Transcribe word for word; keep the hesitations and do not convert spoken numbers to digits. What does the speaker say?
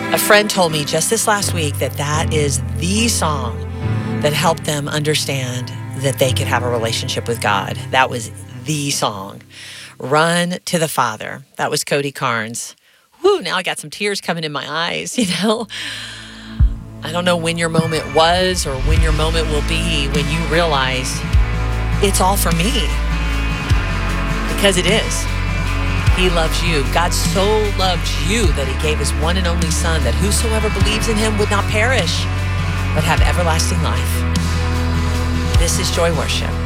A friend told me just this last week that that is the song that helped them understand that they could have a relationship with God. That was the song. Run to the Father. That was Cody Carnes. Whoo, now I got some tears coming in my eyes, you know. I don't know when your moment was or when your moment will be when you realize it's all for me. Because it is. He loves you. God so loved you that he gave his one and only son, that whosoever believes in him would not perish, but have everlasting life. This is Joy Worship.